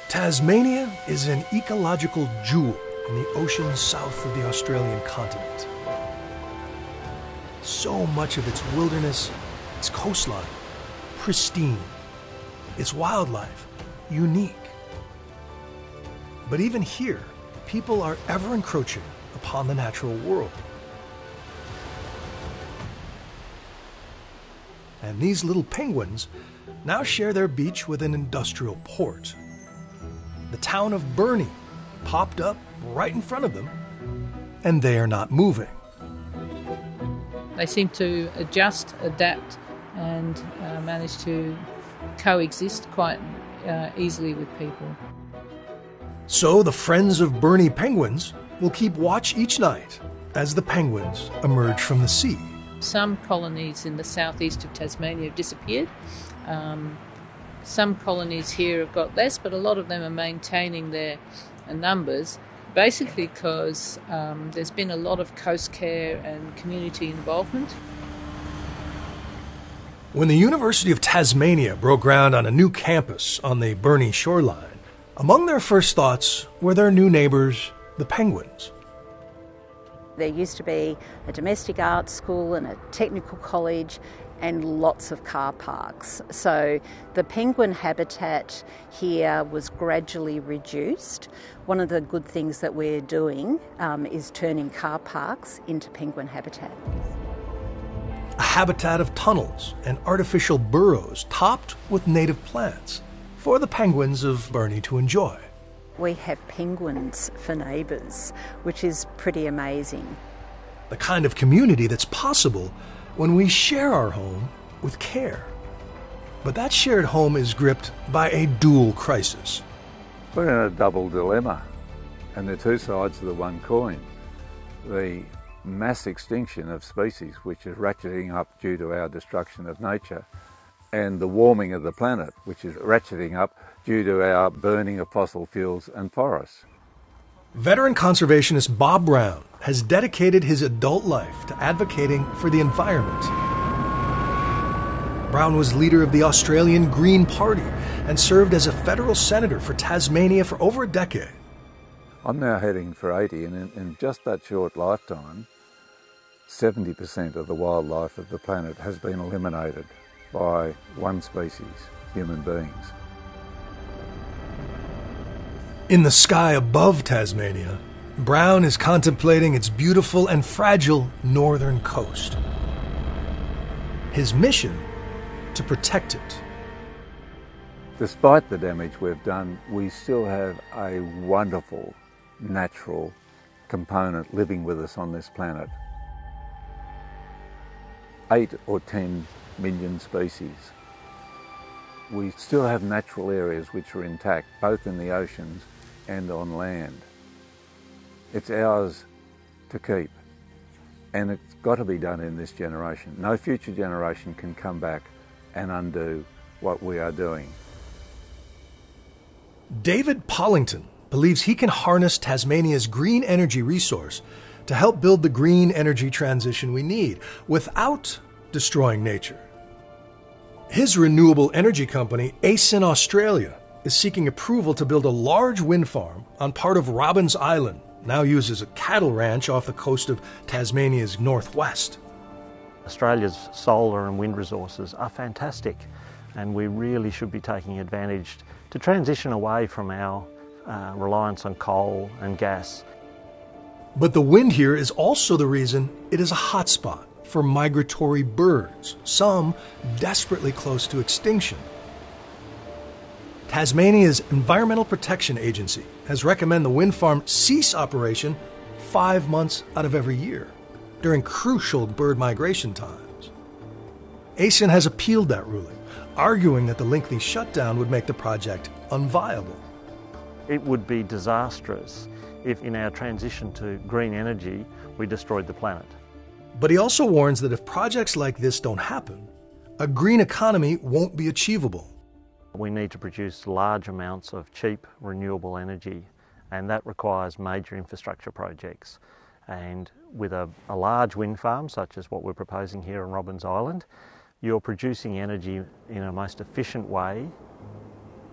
Tasmania is an ecological jewel in the ocean south of the Australian continent. So much of its wilderness, its coastline, pristine, its wildlife, unique. But even here, people are ever encroaching upon the natural world. And these little penguins now share their beach with an industrial port. The town of Burnie popped up right in front of them, and they are not moving. They seem to adjust, adapt, and manage to coexist quite easily with people. So the Friends of Burnie penguins will keep watch each night as the penguins emerge from the sea. Some colonies in the southeast of Tasmania have disappeared. Some colonies here have got less, but a lot of them are maintaining their numbers, basically because there's been a lot of coast care and community involvement. When the University of Tasmania broke ground on a new campus on the Burnie shoreline, among their first thoughts were their new neighbours, the penguins. There used to be a domestic arts school and a technical college and lots of car parks. So the penguin habitat here was gradually reduced. One of the good things that we're doing is turning car parks into penguin habitat. A habitat of tunnels and artificial burrows topped with native plants for the penguins of Burnie to enjoy. We have penguins for neighbours, which is pretty amazing. The kind of community that's possible when we share our home with care. But that shared home is gripped by a dual crisis. We're in a double dilemma, and they're two sides of the one coin. The mass extinction of species, which is ratcheting up due to our destruction of nature, and the warming of the planet, which is ratcheting up due to our burning of fossil fuels and forests. Veteran conservationist Bob Brown has dedicated his adult life to advocating for the environment. Brown was leader of the Australian Green Party and served as a federal senator for Tasmania for over a decade. I'm now heading for 80, and in just that short lifetime, 70% of the wildlife of the planet has been eliminated by one species, human beings. In the sky above Tasmania, Brown is contemplating its beautiful and fragile northern coast. His mission, to protect it. Despite the damage we've done, we still have a wonderful natural component living with us on this planet. 8 or 10 million species. We still have natural areas which are intact, both in the oceans and on land. It's ours to keep, and it's got to be done in this generation. No future generation can come back and undo what we are doing. David Pollington believes he can harness Tasmania's green energy resource to help build the green energy transition we need without destroying nature. His renewable energy company, ACEN Australia, is seeking approval to build a large wind farm on part of Robbins Island, now used as a cattle ranch off the coast of Tasmania's northwest. Australia's solar and wind resources are fantastic, and we really should be taking advantage to transition away from our reliance on coal and gas. But the wind here is also the reason it is a hotspot for migratory birds, some desperately close to extinction. Tasmania's Environmental Protection Agency has recommended the wind farm cease operation 5 months out of every year during crucial bird migration times. ACEN has appealed that ruling, arguing that the lengthy shutdown would make the project unviable. It would be disastrous if in our transition to green energy we destroyed the planet. But he also warns that if projects like this don't happen, a green economy won't be achievable. We need to produce large amounts of cheap renewable energy, and that requires major infrastructure projects. And with a large wind farm, such as what we're proposing here on Robbins Island, you're producing energy in a most efficient way.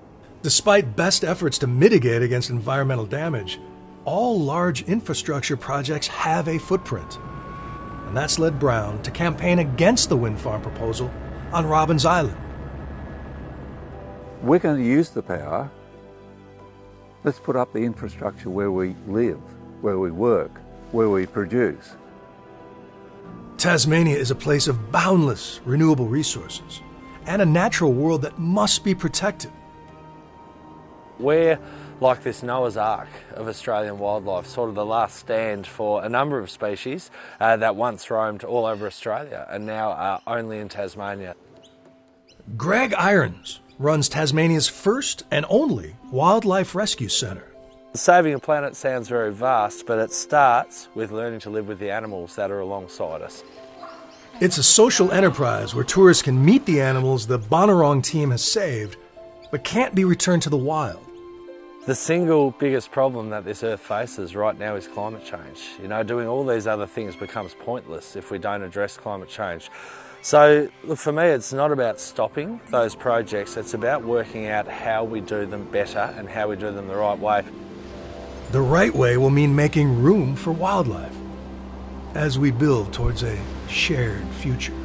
Despite best efforts to mitigate against environmental damage, all large infrastructure projects have a footprint. And that's led Brown to campaign against the wind farm proposal on Robbins Island. We're going to use the power. Let's put up the infrastructure where we live, where we work, where we produce. Tasmania is a place of boundless renewable resources and a natural world that must be protected. We're like this Noah's Ark of Australian wildlife, sort of the last stand for a number of species that once roamed all over Australia and now are only in Tasmania. Greg Irons runs Tasmania's first and only wildlife rescue centre. Saving a planet sounds very vast, but it starts with learning to live with the animals that are alongside us. It's a social enterprise where tourists can meet the animals the Bonorong team has saved, but can't be returned to the wild. The single biggest problem that this Earth faces right now is climate change. You know, doing all these other things becomes pointless if we don't address climate change. So, look, for me, it's not about stopping those projects, it's about working out how we do them better and how we do them the right way. The right way will mean making room for wildlife as we build towards a shared future.